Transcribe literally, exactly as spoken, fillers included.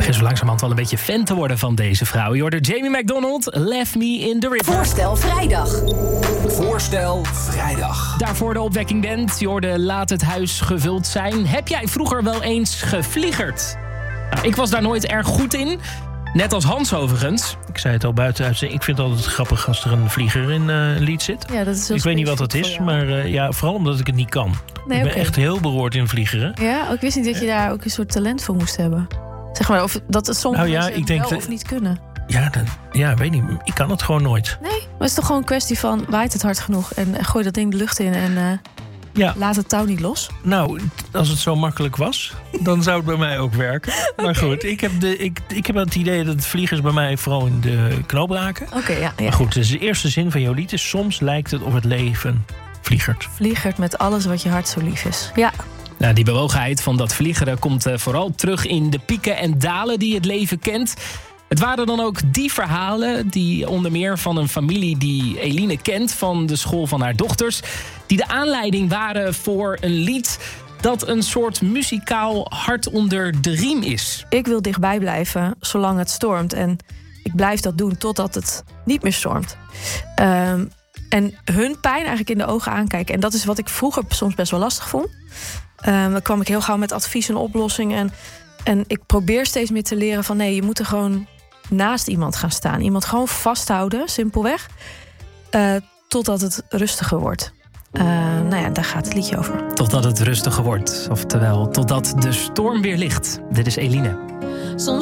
begin zo langzamerhand wel een beetje fan te worden van deze vrouw. Je hoorde Jamie McDonald, Left Me in the River. Voorstel vrijdag. Voorstel vrijdag. Daarvoor de opwekking band. Je hoorde Laat het huis gevuld zijn. Heb jij vroeger wel eens gevliegerd? Nou, ik was daar nooit erg goed in. Net als Hans overigens. Ik zei het al buiten uitzending. Ik vind het altijd grappig als er een vlieger in uh, een lied zit. Ja, dat is ik weet niet wat dat is, maar uh, ja, vooral omdat ik het niet kan. Nee, ik ben okay. echt heel beroerd in vliegeren. Ja, ik wist niet dat je daar ook een soort talent voor moest hebben. Zeg maar, of dat het sommige nou ja, mensen ik denk wel dat, of niet kunnen. Ja, dan, ja, weet niet. Ik kan het gewoon nooit. Nee, maar het is toch gewoon een kwestie van waait het hard genoeg en gooi dat ding de lucht in en uh, ja. laat het touw niet los. Nou, als het zo makkelijk was, dan zou het bij mij ook werken. Okay. Maar goed, ik heb, de, ik, ik heb het idee dat vliegers bij mij vooral in de knoop raken. Oké, okay, ja, ja. Maar goed, dus de eerste zin van jouw lied is: soms lijkt het of het leven vliegert. Vliegert met alles wat je hart zo lief is. Ja. Nou, die bewogenheid van dat vliegeren komt uh, vooral terug in de pieken en dalen die het leven kent. Het waren dan ook die verhalen, die onder meer van een familie die Eline kent van de school van haar dochters, die de aanleiding waren voor een lied dat een soort muzikaal hart onder de riem is. Ik wil dichtbij blijven zolang het stormt en ik blijf dat doen totdat het niet meer stormt. Um, en hun pijn eigenlijk in de ogen aankijken. En dat is wat ik vroeger soms best wel lastig vond. Um, dan kwam ik heel gauw met advies en oplossingen. En, en ik probeer steeds meer te leren van nee, je moet er gewoon naast iemand gaan staan. Iemand gewoon vasthouden, simpelweg. Uh, totdat het rustiger wordt. Uh, nou ja, daar gaat het liedje over. Totdat het rustiger wordt. Oftewel, totdat de storm weer ligt. Dit is Eline. Soms